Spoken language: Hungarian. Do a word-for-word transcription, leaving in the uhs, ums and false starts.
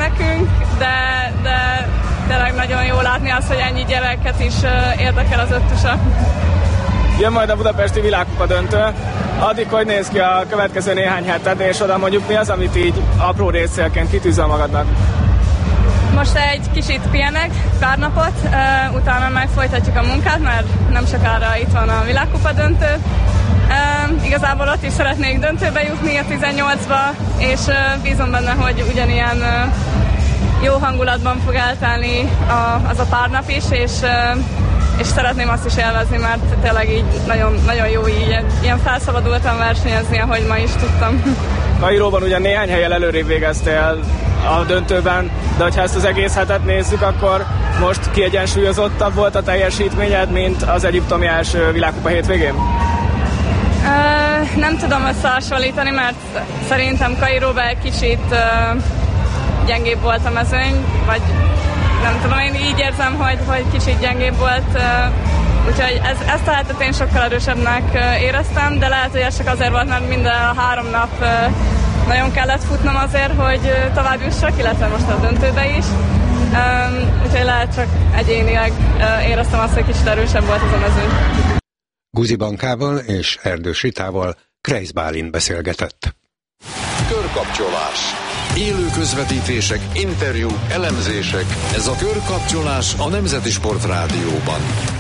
nekünk, de, de tényleg nagyon jó látni azt, hogy ennyi gyereket is érdekel az öttusa. Jön majd a budapesti világkupa döntő. Addig, hogy néz ki a következő néhány heted, és oda mondjuk mi az, amit így apró részcélként kitűzöl magadnak? Most egy kicsit pihenek, pár napot, uh, utána meg folytatjuk a munkát, mert nem sokára itt van a világkupa döntő. Uh, igazából ott is szeretnék döntőbe jutni a tizennyolcba, és uh, bízom benne, hogy ugyanilyen uh, jó hangulatban fog eltelni a, az a pár nap is, és, uh, és szeretném azt is élvezni, mert tényleg így nagyon, nagyon jó így, ilyen felszabadultan versenyezni, ahogy ma is tudtam. Kairóban ugyan néhány helyen előrébb végeztél a döntőben, de ha ezt az egész hetet nézzük, akkor most kiegyensúlyozottabb volt a teljesítményed, mint az egyiptomi első világkupa hétvégén? Uh, nem tudom összehasonlítani, mert szerintem Kairóban egy kicsit uh, gyengébb volt a mezőny, vagy nem tudom, én így érzem, hogy, hogy kicsit gyengébb volt, uh, úgyhogy ez, ezt a hetet én sokkal erősebbnek uh, éreztem, de lehet, hogy ez csak azért volt, mert minden a három nap uh, nagyon kellett futnom azért, hogy uh, tovább jussak, illetve most a döntőbe is. Um, úgyhogy lehet csak egyénileg uh, éreztem azt, hogy kicsit erősebb volt ez a mezőny. Guzi Bankával és Erdős Ritával Kreisz Bálint beszélgetett. Körkapcsolás. Élő közvetítések, interjúk, elemzések. Ez a Körkapcsolás a Nemzeti Sport Rádióban.